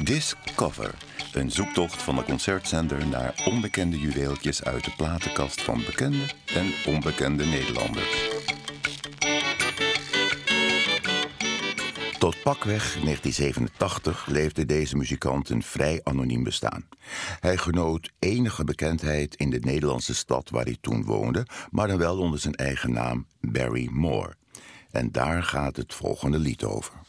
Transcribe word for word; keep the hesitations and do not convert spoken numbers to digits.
Discover, een zoektocht van de concertzender naar onbekende juweeltjes uit de platenkast van bekende en onbekende Nederlanders. Tot pakweg negentien zevenentachtig leefde deze muzikant een vrij anoniem bestaan. Hij genoot enige bekendheid in de Nederlandse stad waar hij toen woonde, maar dan wel onder zijn eigen naam Barry Moore. En daar gaat het volgende lied over.